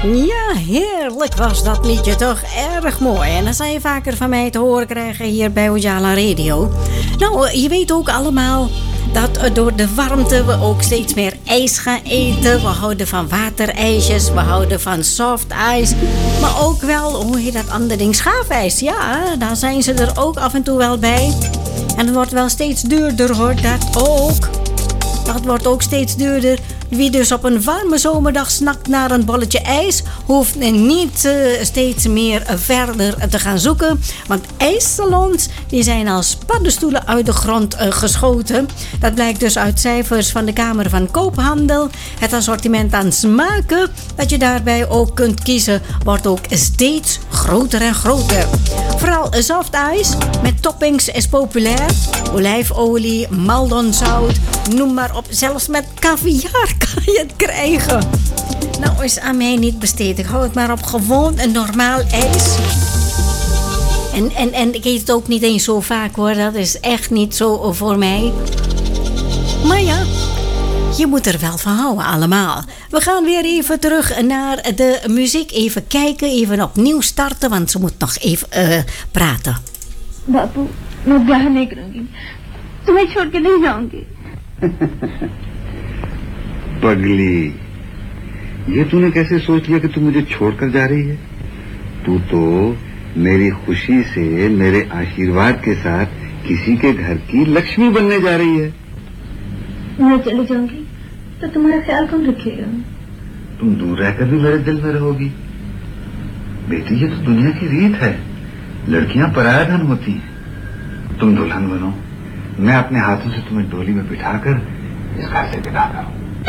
Ja, heerlijk was dat liedje toch. Erg mooi. En dat zal je vaker van mij te horen krijgen hier bij Ujala Radio. Nou, je weet ook allemaal dat door de warmte we ook steeds meer ijs gaan eten. We houden van waterijsjes, we houden van soft ijs. Maar ook wel, hoe heet dat andere ding? Schaafijs. Ja, daar zijn ze er ook af en toe wel bij. En het wordt wel steeds duurder hoor, dat ook. Dat wordt ook steeds duurder. Wie dus op een warme zomerdag snakt naar een bolletje ijs, hoeft niet steeds meer verder te gaan zoeken. Want ijssalons die zijn als paddenstoelen uit de grond geschoten. Dat blijkt dus uit cijfers van de Kamer van Koophandel. Het assortiment aan smaken dat je daarbij ook kunt kiezen wordt ook steeds groter en groter. Vooral soft ijs met toppings is populair. Olijfolie, maldonzout, noem maar op. Zelfs met caviar kan je het krijgen. Nou is aan mij niet besteed. Ik hou het maar op gewoon een normaal ijs. En ik eet het ook niet eens zo vaak hoor. Dat is echt niet zo voor mij. Maar ja, je moet er wel van houden allemaal. We gaan weer even terug naar de muziek. Even kijken, even opnieuw starten. Want ze moet nog even praten. बापू मैं ब्याह नहीं करूंगी तुम्हें छोड़ के नहीं जाऊंगी पगली ये तूने कैसे सोच लिया कि तू मुझे छोड़कर जा रही है तू तो मेरी खुशी से मेरे आशीर्वाद के साथ किसी के घर की लक्ष्मी बनने जा रही है मैं चली जाऊंगी तो तुम्हारा ख्याल कौन रखेगा तुम दूर रहकर भी मेरे दिल में रहोगी बेटी ये तो दुनिया की रीत है लड़कियां पराया धन होती हैं तुम दुल्हन बनो मैं अपने हाथों से तुम्हें डोली में बिठाकर इस घर से विदा करूं